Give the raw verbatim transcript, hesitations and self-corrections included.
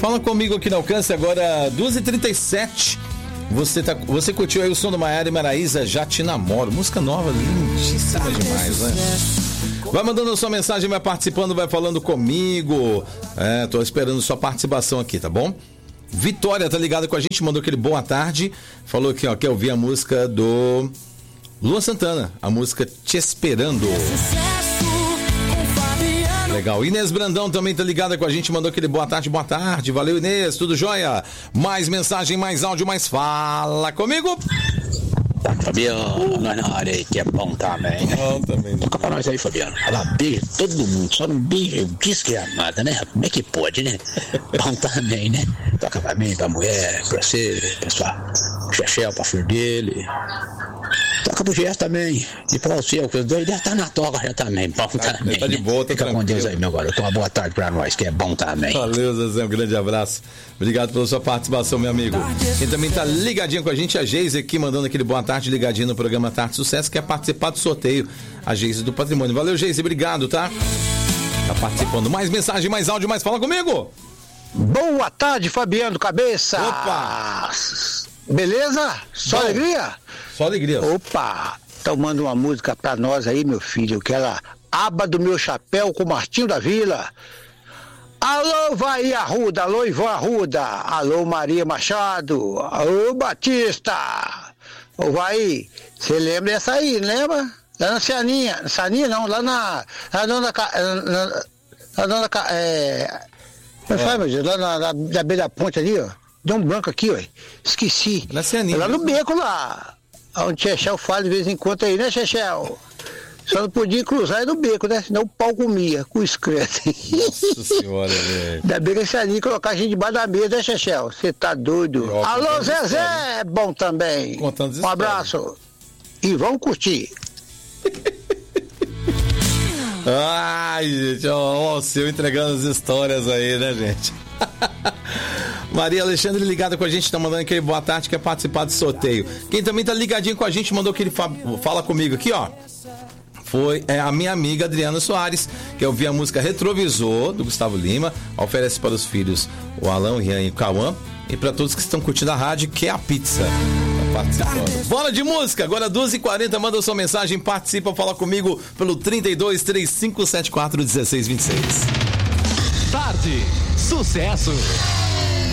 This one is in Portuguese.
Fala comigo aqui no alcance agora, duas e trinta e sete. Você, tá, você curtiu aí o som do Maiara e Maraísa, Já Te Namoro. Música nova, lindíssima demais, né? Vai mandando a sua mensagem, vai participando, vai falando comigo. É, tô esperando sua participação aqui, tá bom? Vitória tá ligada com a gente, mandou aquele boa tarde. Falou aqui, ó, quer ouvir a música do Luan Santana, a música Te Esperando. Legal. Inês Brandão também tá ligada com a gente, mandou aquele boa tarde, boa tarde. Valeu, Inês, tudo jóia? Mais mensagem, mais áudio, mais fala comigo. Fabiano, nós na área aí, que é bom também, né? Bom também. Toca pra nós aí, Fabiano. Ela beija todo mundo, só não beija, diz que é amada, né? Como é que pode, né? Bom também, né? Toca pra mim, pra mulher, pra você, pessoal. Chechel, pra filho dele. Toca pro Gerson também. E pra você, os dois já tá na toca já também. Bom também. Tá de boa, tá Fica tranquilo. com Deus aí, meu garoto. Uma boa tarde pra nós, que é bom também. Valeu, Zezé, um grande abraço. Obrigado pela sua participação, meu amigo. Quem também tá ligadinho com a gente, a Geise aqui, mandando aquele boa tarde, ligadinho no programa Tarde Sucesso, quer participar do sorteio. A Geise do Patrimônio. Valeu, Geise, obrigado, tá? Tá participando. Mais mensagem, mais áudio, mais fala comigo. Boa tarde, Fabiano Cabeça. Opa! Beleza? Só Bom. alegria? Só alegria. Opa! Então manda uma música pra nós aí, meu filho, que ela Aba do Meu Chapéu com Martinho da Vila. Alô, vai Arruda, alô, Ivan Arruda, alô, Maria Machado, alô, Batista. Ô, vai, você lembra dessa aí, lembra? Lá na Cianinha, Cianinha não, lá na, lá na, lá na, na é, como é. faz, meu Deus, lá na, na, na beira da ponte ali, ó, deu um branco aqui, ó, esqueci. Na Cianinha. Lá no beco lá, onde Chechel fala de vez em quando aí, né, Chechel? Só não podia cruzar no beco, né? Senão o pau comia, com excreto. Nossa senhora, velho. Ainda bem que esse ali colocar a gente debaixo da mesa, né, Chechel? Você tá doido? Eu, Alô, Zezé, é bom também. Contando Um abraço. E vamos curtir. Ai, gente, ó, ó, o seu entregando as histórias aí, né, gente? Maria Alexandre ligada com a gente, tá mandando aquele boa tarde, quer participar do sorteio. Quem também tá ligadinho com a gente, mandou aquele fa- fala comigo aqui, ó. Foi é, a minha amiga Adriana Soares, que ouviu a música Retrovisor, do Gustavo Lima, oferece para os filhos o Alan, o Rian e o Cauã, e para todos que estão curtindo a rádio, que é a pizza. Tá participando. Bola de música, agora duas e quarenta, manda sua mensagem, participa, fala comigo pelo trinta e dois, trinta e cinco, setenta e quatro, dezesseis vinte e seis. Tarde, sucesso.